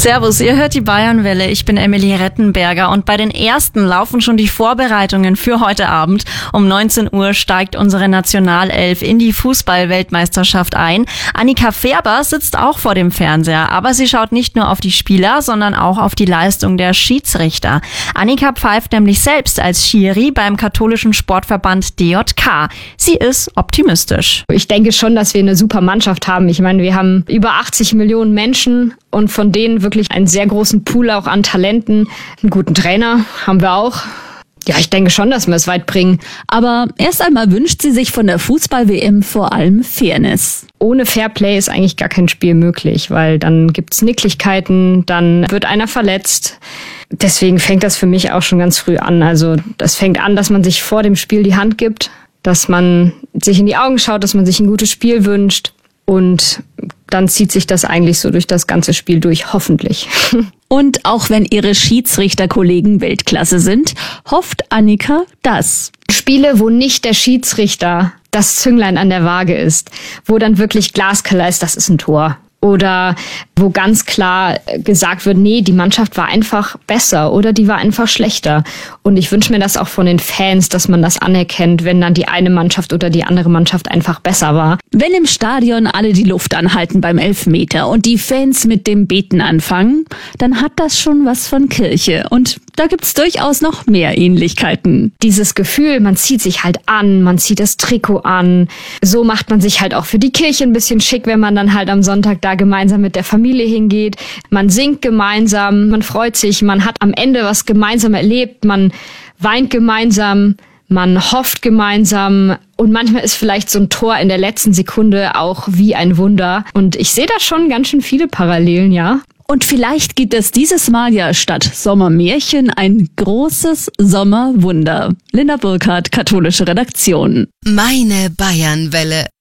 Servus, ihr hört die Bayernwelle. Ich bin Emilie Rettenberger und bei den ersten laufen schon die Vorbereitungen für heute Abend. Um 19 Uhr steigt unsere Nationalelf in die Fußball-Weltmeisterschaft ein. Annika Färber sitzt auch vor dem Fernseher, aber sie schaut nicht nur auf die Spieler, sondern auch auf die Leistung der Schiedsrichter. Annika pfeift nämlich selbst als Schiri beim katholischen Sportverband DJK. Sie ist optimistisch. Ich denke schon, dass wir eine super Mannschaft haben. Ich meine, wir haben über 80 Millionen Menschen und von denen wirklich einen sehr großen Pool auch an Talenten. Einen guten Trainer haben wir auch. Ja, ich denke schon, dass wir es weit bringen. Aber erst einmal wünscht sie sich von der Fußball-WM vor allem Fairness. Ohne Fairplay ist eigentlich gar kein Spiel möglich, weil dann gibt's Nicklichkeiten, dann wird einer verletzt. Deswegen fängt das für mich auch schon ganz früh an. Also das fängt an, dass man sich vor dem Spiel die Hand gibt, dass man sich in die Augen schaut, dass man sich ein gutes Spiel wünscht. Und dann zieht sich das eigentlich so durch das ganze Spiel durch, hoffentlich. Und auch wenn ihre Schiedsrichterkollegen Weltklasse sind, hofft Annika das. Spiele, wo nicht der Schiedsrichter das Zünglein an der Waage ist, wo dann wirklich glasklar ist, das ist ein Tor. Oder wo ganz klar gesagt wird, nee, die Mannschaft war einfach besser oder die war einfach schlechter. Und ich wünsche mir das auch von den Fans, dass man das anerkennt, wenn dann die eine Mannschaft oder die andere Mannschaft einfach besser war. Wenn im Stadion alle die Luft anhalten beim Elfmeter und die Fans mit dem Beten anfangen, dann hat das schon was von Kirche. Und da gibt's durchaus noch mehr Ähnlichkeiten. Dieses Gefühl, man zieht sich halt an, man zieht das Trikot an. So macht man sich halt auch für die Kirche ein bisschen schick, wenn man dann halt am Sonntag da gemeinsam mit der Familie hingeht. Man singt gemeinsam, man freut sich, man hat am Ende was gemeinsam erlebt, man weint gemeinsam, man hofft gemeinsam und manchmal ist vielleicht so ein Tor in der letzten Sekunde auch wie ein Wunder. Und ich sehe da schon ganz schön viele Parallelen, ja. Und vielleicht gibt es dieses Mal ja statt Sommermärchen ein großes Sommerwunder. Linda Burkhardt, katholische Redaktion. Meine Bayernwelle.